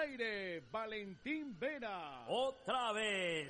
aire, Valentín Vera. Otra vez.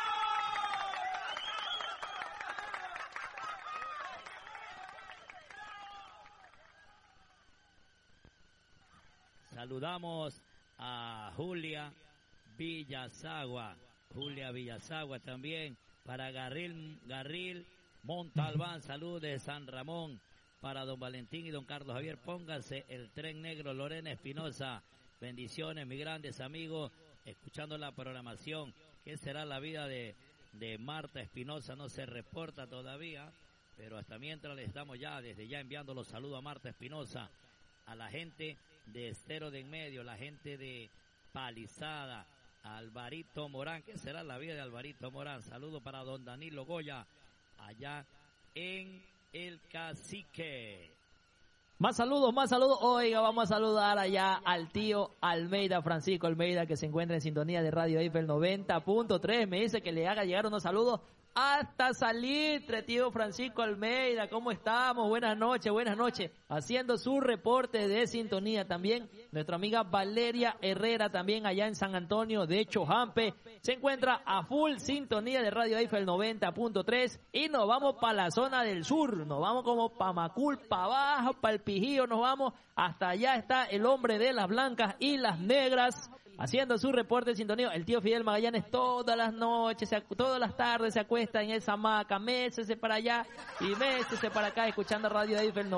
Saludamos a Julia Villasagua. Julia Villasagua también. Para Garril Montalbán, salud de San Ramón. Para don Valentín y don Carlos Javier, pónganse el tren negro. Lorena Espinosa, bendiciones, mis grandes amigos, escuchando la programación. ¿Qué será la vida de Marta Espinosa? No se reporta todavía, pero hasta mientras le estamos desde ya enviando los saludos a Marta Espinosa, a la gente de Estero de en Medio, la gente de Palizada, Alvarito Morán. ¿Qué será la vida de Alvarito Morán? Saludo para don Danilo Goya, allá en El Cacique. Más saludos. Oiga, vamos a saludar allá al tío Almeida, Francisco Almeida, que se encuentra en sintonía de Radio Eiffel 90.3. Me dice que le haga llegar unos saludos hasta Salitre, tío Francisco Almeida. ¿Cómo estamos? Buenas noches. Haciendo su reporte de sintonía también. Nuestra amiga Valeria Herrera, también allá en San Antonio de Chojampe, se encuentra a full sintonía de Radio Eiffel 90.3. Y nos vamos para la zona del sur. Nos vamos como para Macul, para abajo, para el Pijío. Nos vamos hasta allá. Está el hombre de las blancas y las negras, haciendo su reporte de sintonía. El tío Fidel Magallanes todas las noches, todas las tardes se acuesta en esa hamaca, mésese para allá y mésese para acá, escuchando Radio Eiffel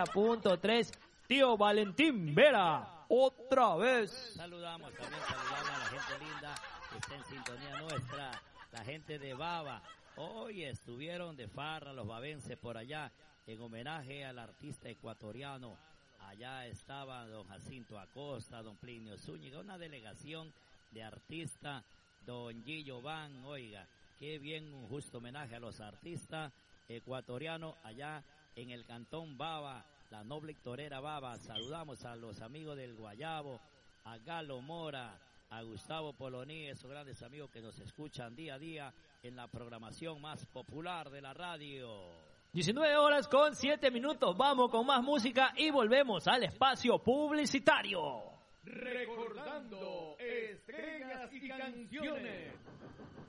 90.3. Tío Valentín Vera, otra vez. Saludamos a la gente linda que está en sintonía nuestra, la gente de Baba. Hoy estuvieron de farra los babenses por allá, en homenaje al artista ecuatoriano. Allá estaba don Jacinto Acosta, don Plinio Zúñiga, una delegación de artistas, don Gillo Van. Oiga, qué bien, un justo homenaje a los artistas ecuatorianos allá en el cantón Baba, la noble torera Baba. Saludamos a los amigos del Guayabo, a Galo Mora, a Gustavo Poloní, esos grandes amigos que nos escuchan día a día en la programación más popular de la radio. 19:07. Vamos con más música y volvemos al espacio publicitario. Recordando estrellas y canciones.